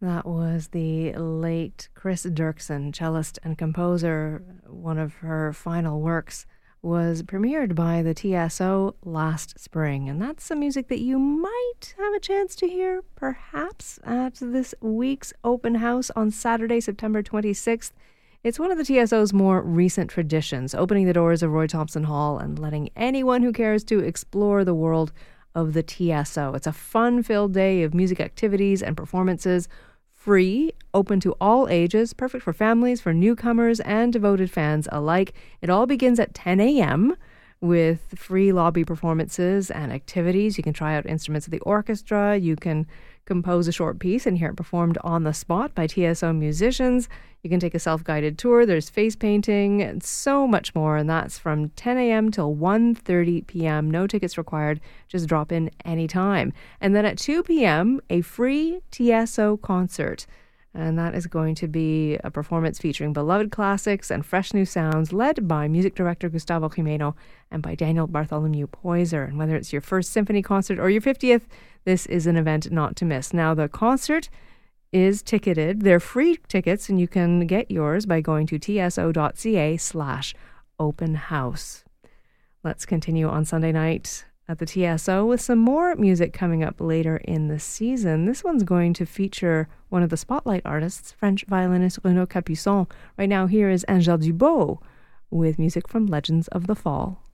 That was the late Chris Dirksen, cellist and composer. One of her final works was premiered by the TSO last spring, and that's some music that you might have a chance to hear, perhaps, at this week's open house on Saturday, September 26th. It's one of the TSO's more recent traditions, opening the doors of Roy Thompson Hall and letting anyone who cares to explore the world of the TSO. It's a fun-filled day of music activities and performances, free, open to all ages, perfect for families, for newcomers, and devoted fans alike. It all begins at 10 a.m. with free lobby performances and activities. You can try out instruments of the orchestra. You can compose a short piece and hear it performed on the spot by TSO musicians. You can take a self-guided tour. There's face painting and so much more. And that's from 10 a.m. till 1:30 p.m. No tickets required. Just drop in anytime. And then at 2 p.m., a free TSO concert. And that is going to be a performance featuring beloved classics and fresh new sounds, led by music director Gustavo Jimeno and by Daniel Bartholomew Poyser. And whether it's your first symphony concert or your 50th, this is an event not to miss. Now, the concert is ticketed. They're free tickets, and you can get yours by going to tso.ca/open house. Let's continue on Sunday night at the TSO with some more music coming up later in the season. This one's going to feature one of the spotlight artists, French violinist Renaud Capuçon. Right now, here is Angèle Dubos with music from Legends of the Fall.